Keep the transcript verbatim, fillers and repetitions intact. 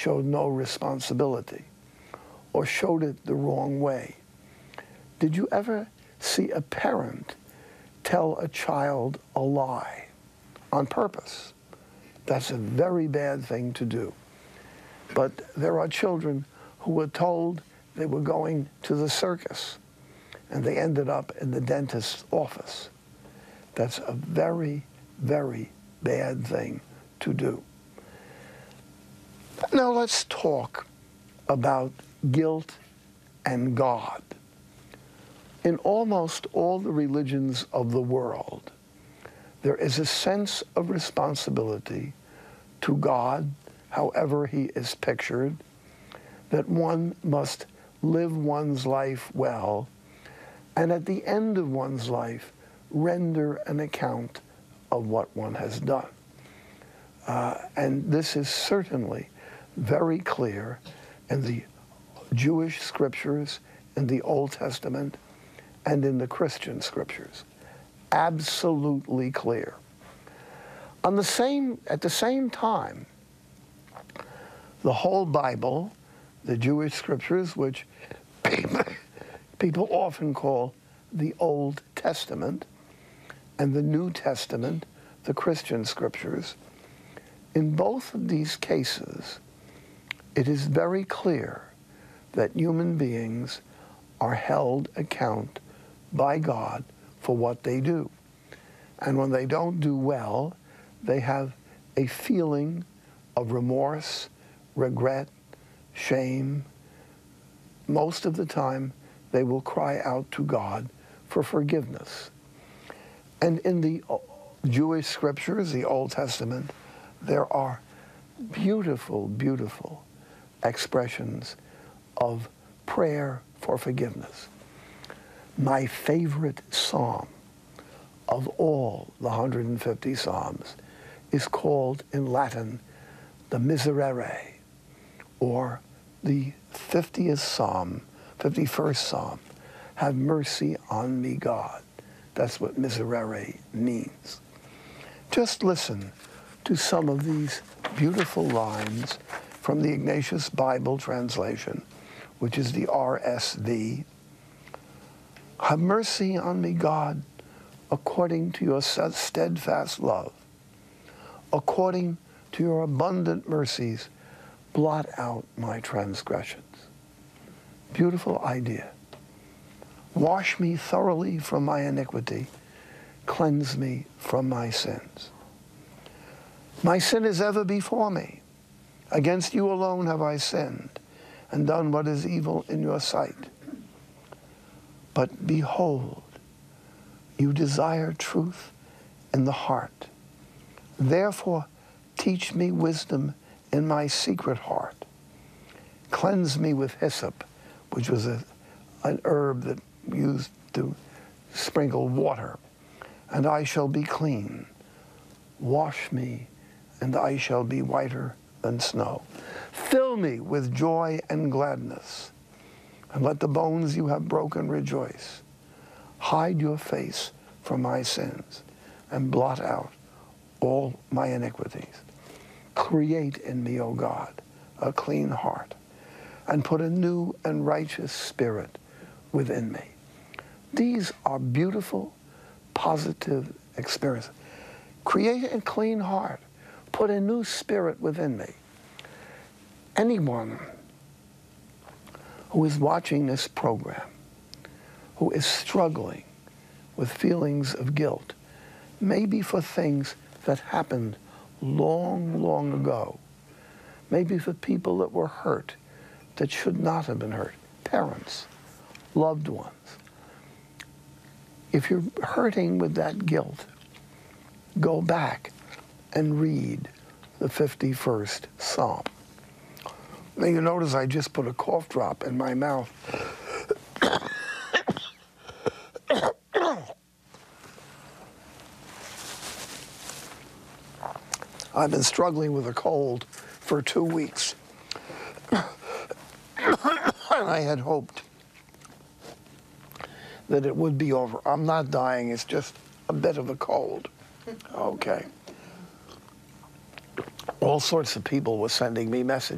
showed no responsibility or showed it the wrong way. Did you ever see a parent tell a child a lie on purpose? That's a very bad thing to do. But there are children who were told they were going to the circus, and they ended up in the dentist's office. That's a very, very bad thing to do. Now let's talk about guilt and God. In almost all the religions of the world, there is a sense of responsibility to God, however he is pictured, that one must live one's life well, and at the end of one's life, render an account of what one has done. Uh, and this is certainly very clear in the Jewish scriptures, in the Old Testament, and in the Christian scriptures. Absolutely clear. On the same, at the same time, the whole Bible, the Jewish scriptures, which people, people often call the Old Testament, and the New Testament, the Christian scriptures, in both of these cases, it is very clear that human beings are held account by God for what they do. And when they don't do well, they have a feeling of remorse, regret, shame. Most of the time, they will cry out to God for forgiveness. And in the Jewish scriptures, the Old Testament, there are beautiful, beautiful expressions of prayer for forgiveness. My favorite psalm of all the one hundred fifty psalms is called in Latin the Miserere, or the fiftieth psalm, fifty-first psalm, have mercy on me, God. That's what Miserere means. Just listen to some of these beautiful lines from the Ignatius Bible translation, which is the R S V. Have mercy on me, God, according to your steadfast love. According to your abundant mercies, blot out my transgressions. Beautiful idea. Wash me thoroughly from my iniquity. Cleanse me from my sins. My sin is ever before me. Against you alone have I sinned and done what is evil in your sight. But behold, you desire truth in the heart. Therefore, teach me wisdom in my secret heart. Cleanse me with hyssop, which was a, an herb that used to sprinkle water, and I shall be clean. Wash me, and I shall be whiter than snow. Fill me with joy and gladness, and let the bones you have broken rejoice. Hide your face from my sins, and blot out all my iniquities. Create in me, O God, a clean heart, and put a new and righteous spirit within me. These are beautiful, positive experiences. Create a clean heart. Put a new spirit within me. Anyone who is watching this program, who is struggling with feelings of guilt, maybe for things that happened long, long ago, maybe for people that were hurt that should not have been hurt, parents, loved ones. If you're hurting with that guilt, go back and read the fifty-first Psalm. Now you notice I just put a cough drop in my mouth. I've been struggling with a cold for two weeks. And I had hoped that it would be over. I'm not dying, it's just a bit of a cold. Okay. All sorts of people were sending me messages.